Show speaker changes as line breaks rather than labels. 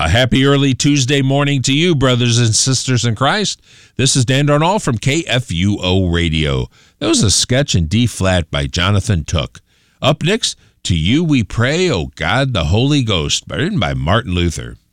A happy early Tuesday morning to you, brothers and sisters in Christ. This is Dan Darnall from KFUO Radio. That was a sketch in D-flat by Jonathan Took. Up next, To You We Pray, O God the Holy Ghost, written by Martin Luther.